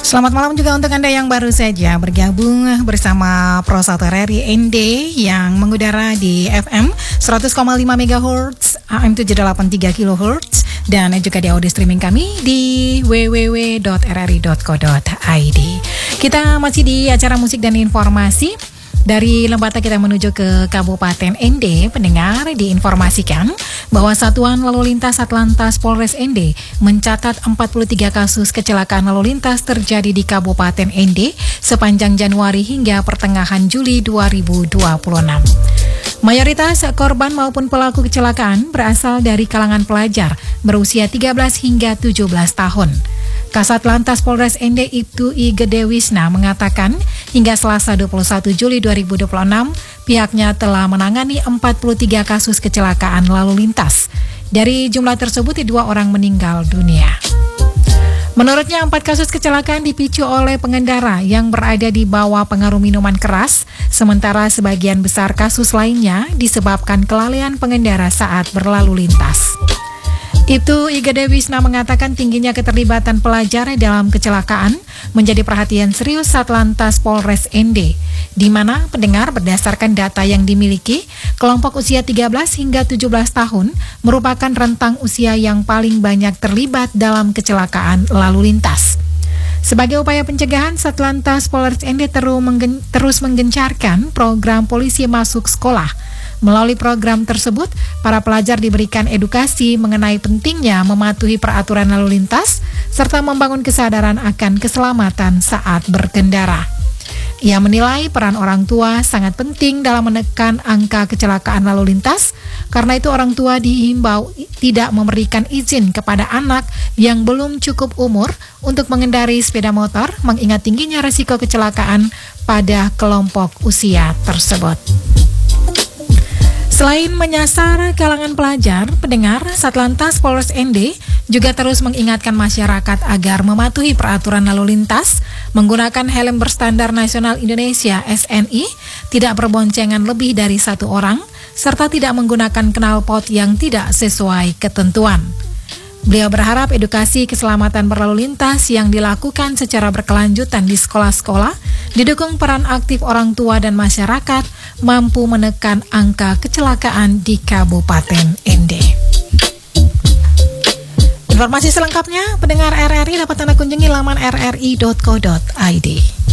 Selamat malam juga untuk Anda yang baru saja bergabung bersama Pro 1 RRI ND yang mengudara di FM 100,5 MHz, AM 783 kHz, dan juga di audio streaming kami di www.rri.co.id. Kita masih di acara musik dan informasi. Dari Lembata kita menuju ke Kabupaten ND. Pendengar diinformasikan bahwa Satuan Lalu Lintas Satlantas Polres ND mencatat 43 kasus kecelakaan lalu lintas terjadi di Kabupaten ND sepanjang Januari hingga pertengahan Juli 2026. Mayoritas korban maupun pelaku kecelakaan berasal dari kalangan pelajar berusia 13 hingga 17 tahun. Kasat Lantas Polres ND Ibtu I Gede Wisna mengatakan hingga Selasa 21 Juli 2026 pihaknya telah menangani 43 kasus kecelakaan lalu lintas. Dari jumlah tersebut 2 orang meninggal dunia. Menurutnya 4 kasus kecelakaan dipicu oleh pengendara yang berada di bawah pengaruh minuman keras, sementara sebagian besar kasus lainnya disebabkan kelalaian pengendara saat berlalu lintas. Ibtu I Gede Wisna mengatakan tingginya keterlibatan pelajar dalam kecelakaan menjadi perhatian serius Satlantas Polres ND, di mana pendengar berdasarkan data yang dimiliki, kelompok usia 13 hingga 17 tahun merupakan rentang usia yang paling banyak terlibat dalam kecelakaan lalu lintas. Sebagai upaya pencegahan, Satlantas Polres ND terus menggencarkan program polisi masuk sekolah. Melalui program tersebut, para pelajar diberikan edukasi mengenai pentingnya mematuhi peraturan lalu lintas, serta membangun kesadaran akan keselamatan saat berkendara. Ia menilai peran orang tua sangat penting dalam menekan angka kecelakaan lalu lintas, karena itu orang tua dihimbau tidak memberikan izin kepada anak yang belum cukup umur untuk mengendari sepeda motor, mengingat tingginya risiko kecelakaan pada kelompok usia tersebut. Selain menyasar kalangan pelajar, pendengar, Satlantas Polres ND juga terus mengingatkan masyarakat agar mematuhi peraturan lalu lintas, menggunakan helm berstandar nasional Indonesia (SNI), tidak berboncengan lebih dari 1 orang, serta tidak menggunakan knalpot yang tidak sesuai ketentuan. Beliau berharap edukasi keselamatan berlalu lintas yang dilakukan secara berkelanjutan di sekolah-sekolah didukung peran aktif orang tua dan masyarakat mampu menekan angka kecelakaan di Kabupaten ND. Informasi selengkapnya pendengar RRI dapat Anda kunjungi laman rri.co.id.